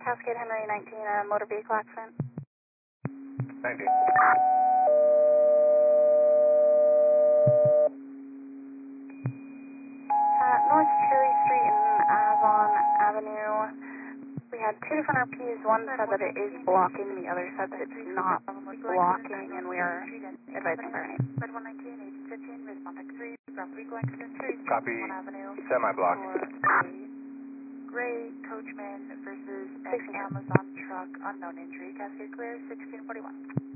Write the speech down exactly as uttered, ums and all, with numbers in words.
Cascade Henry nineteen, uh, motor vehicle accident. nineteen. Uh, North Cherry Street and Avon Avenue. We had two different R Ps. One said that it is blocking, the other said that it's not blocking, and we are advising fire name. Copy. Semi-block. Gray Coachman versus an Amazon truck, unknown injury, Cascade clear, sixteen forty-one.